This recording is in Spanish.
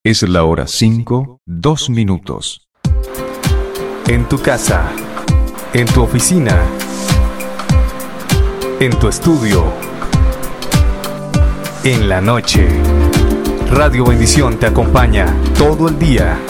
Es la hora 5, 2 minutos. En tu casa, en tu oficina, en tu estudio, en la noche. Radio Bendición te acompaña todo el día.